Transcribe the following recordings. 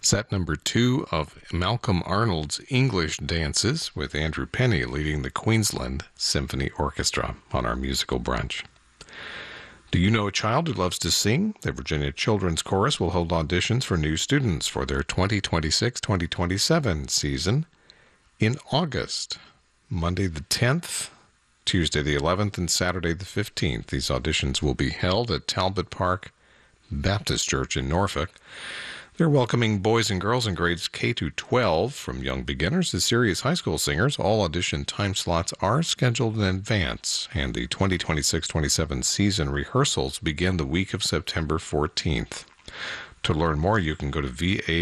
Set number 2 of Malcolm Arnold's English Dances, with Andrew Penny leading the Queensland Symphony Orchestra on our musical brunch. Do you know a child who loves to sing? The Virginia Children's Chorus will hold auditions for new students for their 2026-2027 season in August, Monday the 10th, Tuesday the 11th, and Saturday the 15th. These auditions will be held at Talbot Park Baptist Church in Norfolk. They're welcoming boys and girls in grades K to 12, from young beginners to serious high school singers. All audition time slots are scheduled in advance, and the 2026-27 season rehearsals begin the week of September 14th. To learn more, you can go to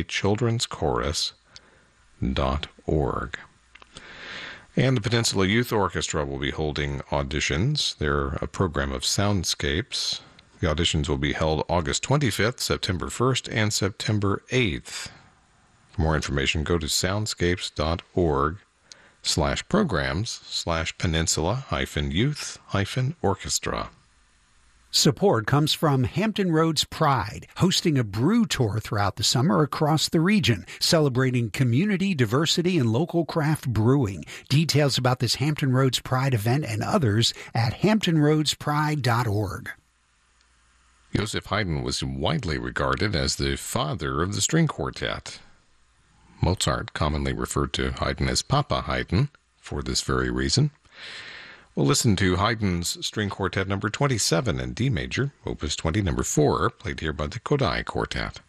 vachildrenschorus.org. And the Peninsula Youth Orchestra will be holding auditions. They're a program of soundscapes. The auditions will be held August 25th, September 1st, and September 8th. For more information, go to soundscapes.org/programs/peninsula-youth-orchestra. Support comes from Hampton Roads Pride, hosting a brew tour throughout the summer across the region, celebrating community, diversity, and local craft brewing. Details about this Hampton Roads Pride event and others at hamptonroadspride.org. Joseph Haydn was widely regarded as the father of the string quartet. Mozart commonly referred to Haydn as Papa Haydn for this very reason. We'll listen to Haydn's String Quartet number 27 in D major, Opus 20, number 4, played here by the Kodály Quartet.